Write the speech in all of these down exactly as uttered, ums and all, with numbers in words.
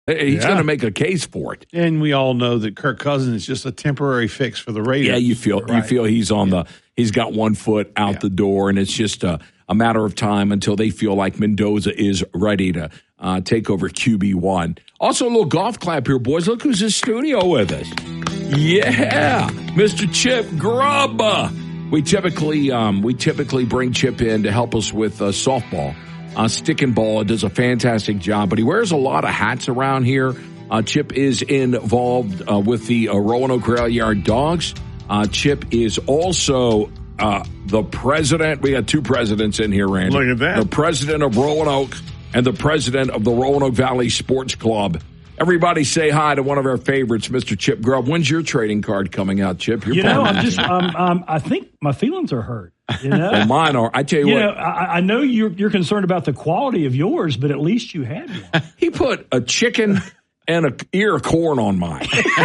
He's yeah. going to make a case for it. And we all know that Kirk Cousins is just a temporary fix for the Raiders. Yeah, you feel right. you feel he's on yeah. the he's got one foot out yeah. the door, and it's just a, a matter of time until they feel like Mendoza is ready to uh, take over Q B one. Also, a little golf clap here, boys. Look who's in studio with us. Yeah, Mister Chip Grubb. We typically um, we typically bring Chip in to help us with uh, softball. Uh, stick and ball does a fantastic job, but he wears a lot of hats around here. Uh, Chip is involved uh, with the uh, Roanoke Rail Yard Dogs. Uh, Chip is also uh, the president. We got two presidents in here, Randy. Look at that. The president of Roanoke and the president of the Roanoke Valley Sports Club. Everybody say hi to one of our favorites, Mister Chip Grubb. When's your trading card coming out, Chip? You're you know, I'm just, um, um, I think my feelings are hurt. You know? Well, mine are. I tell you, you what. Know, I, I know you're you're concerned about the quality of yours, but at least you had one. He put a chicken and a ear of corn on mine.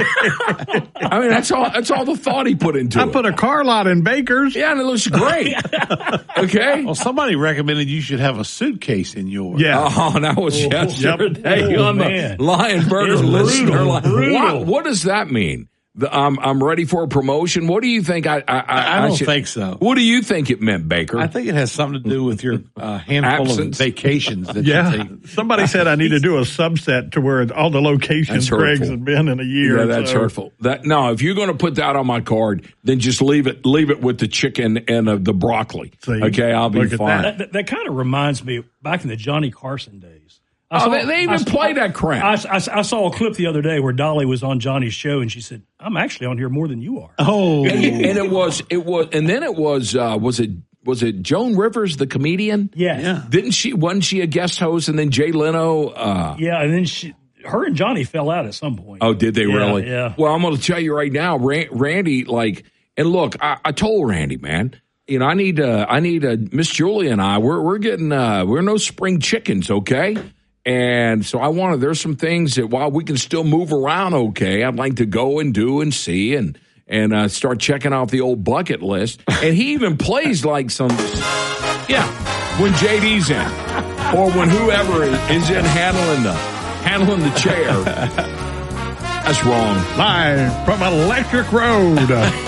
I mean, that's all. That's all the thought he put into I it. I put a car lot in Baker's. Yeah, and it looks great. Okay. Well, somebody recommended you should have a suitcase in yours. Yeah. Oh, that was oh, yesterday yep. oh, on man. the Lion Burger it's listener. Brutal, brutal. What, what does that mean? The, um, I'm ready for a promotion. What do you think? I I, I, I don't I should, think so. What do you think it meant, Baker? I think it has something to do with your uh, handful Absence. of vacations. That yeah. you take. Somebody said I need to do a subset to where all the locations Greg's has been in a year. Yeah, that's so. hurtful. That no, if you're going to put that on my card, then just leave it. Leave it with the chicken and uh, the broccoli. See, okay, I'll be fine. That, that, that kind of reminds me back in the Johnny Carson days. I oh, saw, they, they even I, play that crap. I, I, I saw a clip the other day where Dolly was on Johnny's show, and she said, "I'm actually on here more than you are." Oh, and, and it was, it was, and then it was, uh, was it, was it Joan Rivers, the comedian? Yeah. yeah. Didn't she? Wasn't she a guest host? And then Jay Leno. Uh, yeah, and then she, her and Johnny fell out at some point. Oh, did they yeah, really? Yeah. Well, I'm going to tell you right now, Randy. Like, and look, I, I told Randy, man. You know, I need, uh, I need uh, Miss Julie and I. We're we're getting, uh, we're no spring chickens, okay? And so I wanted, there's some things that while we can still move around okay, I'd like to go and do and see and and uh, start checking off the old bucket list. And he even plays like some, yeah, when J D's in or when whoever is in handling the, handling the chair. That's wrong. Live from Electric Road.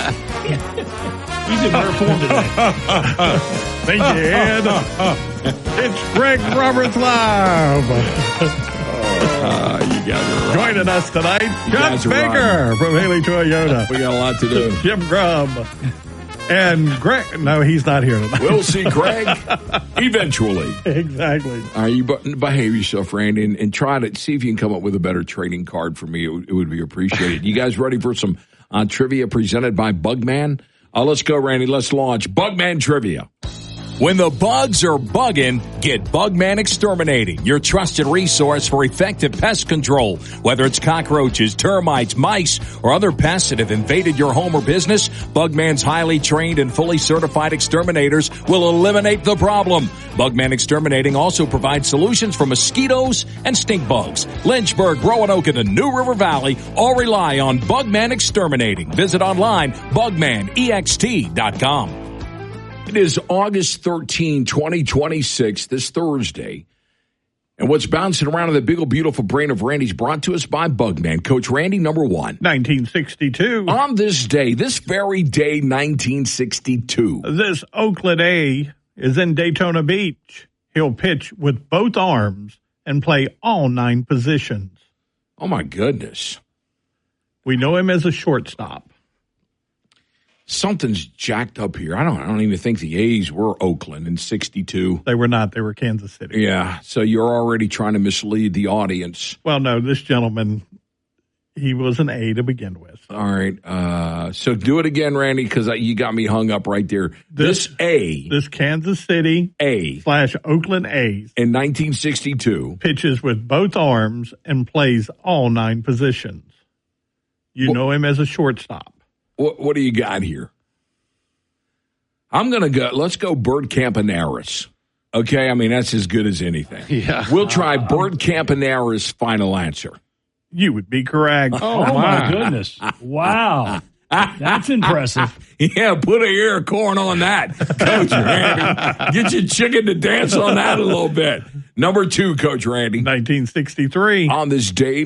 He's in rare form today. Thank you, Ed. It's Greg Roberts Live. Uh, you guys are joining us tonight, Chuck Baker from Haley Toyota. We got a lot to do. Jim Grubb. And Greg, no, he's not here tonight. We'll see Greg eventually. Exactly. All right, you behave yourself, Randy, and, and try to see if you can come up with a better trading card for me. It, would, it would be appreciated. You guys ready for some uh, trivia presented by Bugman? Uh, let's go, Randy. Let's launch Bugman Trivia. When the bugs are bugging, get Bugman Exterminating, your trusted resource for effective pest control. Whether it's cockroaches, termites, mice, or other pests that have invaded your home or business, Bugman's highly trained and fully certified exterminators will eliminate the problem. Bugman Exterminating also provides solutions for mosquitoes and stink bugs. Lynchburg, Roanoke, and the New River Valley all rely on Bugman Exterminating. Visit online, bugman e x t dot com. It is August thirteenth, twenty twenty-six, this Thursday. And what's bouncing around in the big old beautiful brain of Randy's brought to us by Bugman. Coach Randy, number one. nineteen sixty-two. On this day, this very day, nineteen sixty-two. This Oakland A is in Daytona Beach. He'll pitch with both arms and play all nine positions. Oh, my goodness. We know him as a shortstop. Something's jacked up here. I don't I don't even think the A's were Oakland in sixty-two. They were not. They were Kansas City. Yeah, so you're already trying to mislead the audience. Well, no, this gentleman, he was an A to begin with. All right. Uh, so do it again, Randy, because you got me hung up right there. This, this A. This Kansas City A. slash Oakland A's. In nineteen sixty-two. Pitches with both arms and plays all nine positions. You well, know him as a shortstop. What, what do you got here? I'm going to go, let's go Bert Campaneris. Okay, I mean, that's as good as anything. Yeah. We'll try uh, Bert Campaneris' final answer. You would be correct. Oh, oh my goodness. Wow. That's impressive. Yeah, put a ear of corn on that, Coach Randy. Get your chicken to dance on that a little bit. Number two, Coach Randy. nineteen sixty-three. On this day,